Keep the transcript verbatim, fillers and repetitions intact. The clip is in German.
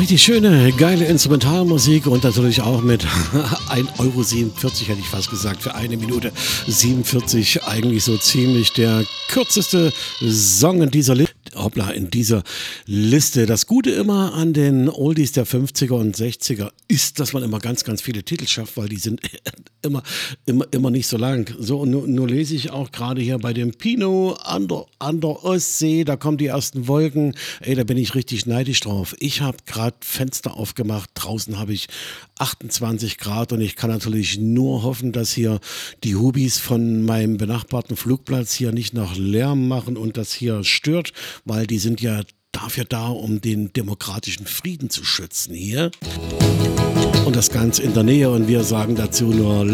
Richtig schöne, geile Instrumentalmusik und natürlich auch mit ein Euro siebenundvierzig, hätte ich fast gesagt, für eine Minute siebenundvierzig. Eigentlich so ziemlich der kürzeste Song in dieser Liste. Hoppla, in dieser Liste. Das Gute immer an den Oldies der fünfziger und sechziger ist, dass man immer ganz, ganz viele Titel schafft, weil die sind immer, immer, immer nicht so lang. So, und nur, nur lese ich auch gerade hier bei dem Pino an der, an der Ostsee, da kommen die ersten Wolken. Ey, da bin ich richtig neidisch drauf. Ich habe gerade Fenster aufgemacht, draußen habe ich achtundzwanzig Grad und ich kann natürlich nur hoffen, dass hier die Hubis von meinem benachbarten Flugplatz hier nicht noch Lärm machen und das hier stört, weil die sind ja dafür da, um den demokratischen Frieden zu schützen hier. Und das Ganze in der Nähe und wir sagen dazu nur